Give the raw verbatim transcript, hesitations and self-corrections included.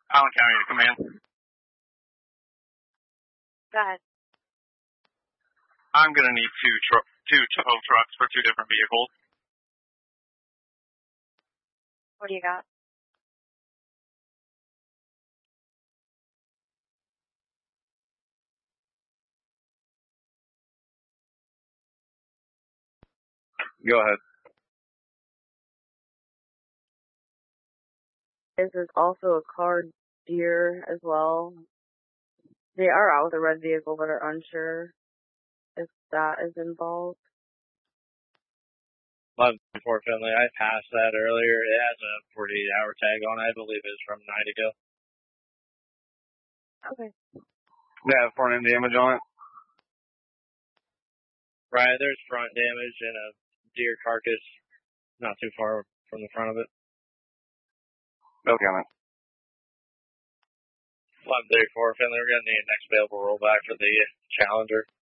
Allen County to command. Go ahead. I'm going to need two, tr- two tow trucks for two different vehicles. What do you got? Go ahead. This is also a car deer as well. They are out with a red vehicle, but are unsure if that is involved. eleven Fort Finley, I passed that earlier. It has a forty-eight hour tag on it. I believe it's from a night ago. Okay. Yeah, front end damage on it. Right, there's front damage and a deer carcass not too far from the front of it. Okay, man. eleven thirty-four Finley, we're going to need next available rollback for the Challenger.